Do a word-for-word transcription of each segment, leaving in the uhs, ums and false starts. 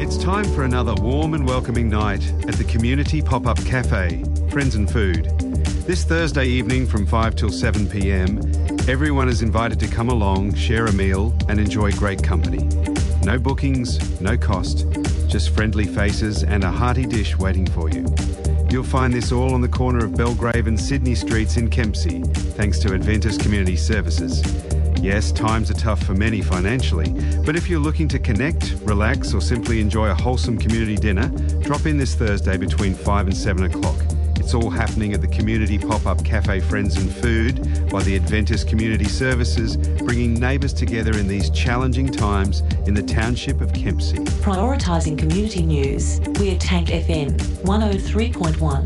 It's time for another warm and welcoming night at the Community Pop-Up Cafe, Friends and Food. This Thursday evening from five till seven p m, everyone is invited to come along, share a meal and enjoy great company. No bookings, no cost, just friendly faces and a hearty dish waiting for you. You'll find this all on the corner of Belgrave and Sydney Streets in Kempsey, thanks to Adventus Community Services. Yes, times are tough for many financially, but if you're looking to connect, relax or simply enjoy a wholesome community dinner, drop in this Thursday between five and seven o'clock. It's all happening at the Community Pop-Up Cafe Friends and Food by the Adventus Community Services, bringing neighbours together in these challenging times in the township of Kempsey. Prioritising community news, we're Tank F M one oh three point one.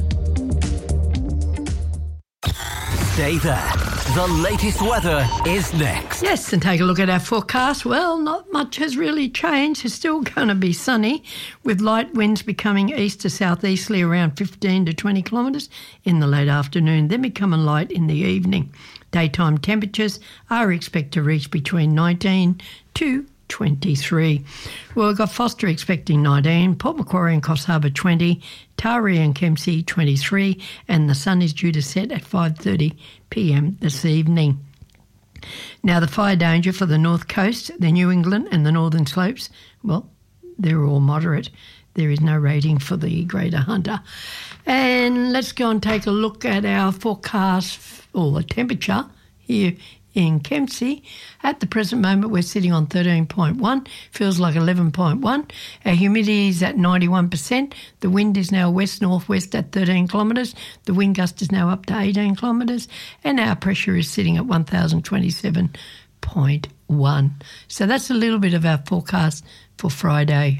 Stay there. The latest weather is next. Yes, and take a look at our forecast. Well, not much has really changed. It's still going to be sunny with light winds becoming east to southeasterly around fifteen to twenty kilometres in the late afternoon, then becoming light in the evening. Daytime temperatures are expected to reach between nineteen to twenty-three. Well, we've got Foster expecting nineteen, Port Macquarie and Coffs Harbour twenty, Taree and Kempsey twenty-three, and the sun is due to set at five thirty p m this evening. Now, the fire danger for the North Coast, the New England and the Northern Slopes, well, they're all moderate. There is no rating for the Greater Hunter. And let's go and take a look at our forecast or the temperature here in Kempsey. At the present moment, we're sitting on thirteen point one, feels like eleven point one. Our humidity is at ninety-one percent. The wind is now west-northwest at thirteen kilometres. The wind gust is now up to eighteen kilometres. And our pressure is sitting at one thousand twenty-seven point one. So that's a little bit of our forecast for Friday.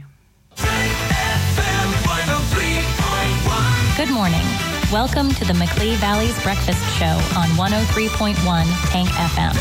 Good morning. Welcome to the Macleay Valley's Breakfast Show on one oh three point one Tank F M.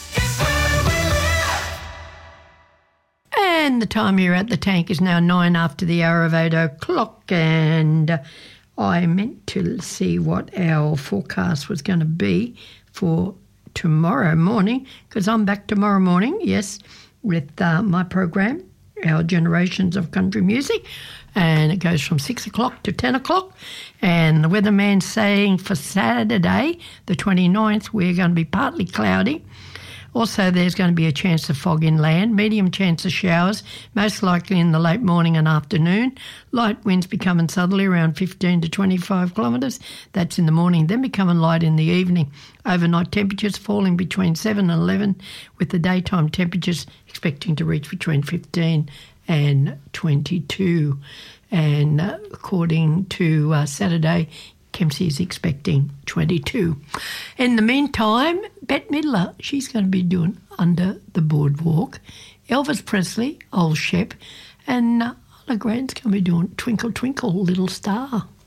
And the time here at the Tank is now nine after the hour of eight o'clock, and I meant to see what our forecast was going to be for tomorrow morning, because I'm back tomorrow morning, yes, with uh, my program, Our Generations of Country Music, and it goes from six o'clock to ten o'clock. And the weatherman's saying for Saturday, the twenty-ninth, we're going to be partly cloudy. Also, there's going to be a chance of fog inland, medium chance of showers, most likely in the late morning and afternoon. Light winds becoming southerly around fifteen to twenty-five kilometres. That's in the morning, then becoming light in the evening. Overnight temperatures falling between seven and eleven, with the daytime temperatures expecting to reach between fifteen and twenty-two. And uh, according to uh, Saturday, Kempsey is expecting twenty-two. In the meantime, Bette Midler, she's going to be doing Under the Boardwalk. Elvis Presley, Old Shep, and uh, Ola Grant's going to be doing Twinkle Twinkle Little Star.